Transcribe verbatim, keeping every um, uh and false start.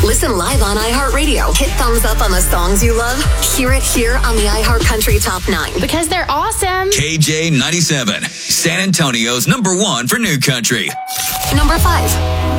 Listen live on iHeartRadio. Hit thumbs up on the songs you love. Hear it here on the iHeartCountry Top nine. Because they're awesome. K J ninety-seven, San Antonio's number one for new country. Number five.